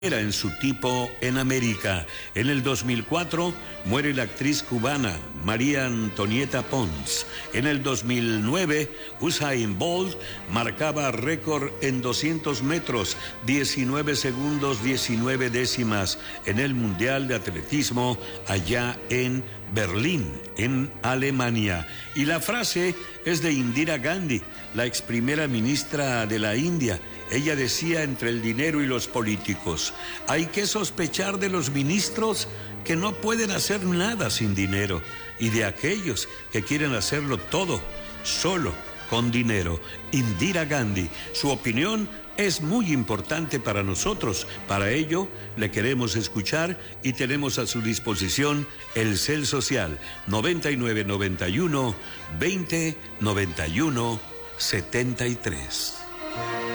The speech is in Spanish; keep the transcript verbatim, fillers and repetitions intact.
Era en su tipo en América. En el dos mil cuatro muere la actriz cubana María Antonieta Pons. En el dos mil nueve, Usain Bolt marcaba récord en doscientos metros, diecinueve segundos, diecinueve décimas, en el Mundial de Atletismo allá en Berlín, en Alemania. Y la frase es de Indira Gandhi, la ex primera ministra de la India. Ella decía, entre el dinero y los políticos, hay que sospechar de los ministros que no pueden hacer nada sin dinero y de aquellos que quieren hacerlo todo solo con dinero. Indira Gandhi, su opinión es muy importante para nosotros. Para ello, le queremos escuchar y tenemos a su disposición el Cel Social noventa y nueve noventa y uno veinte noventa y uno setenta y tres.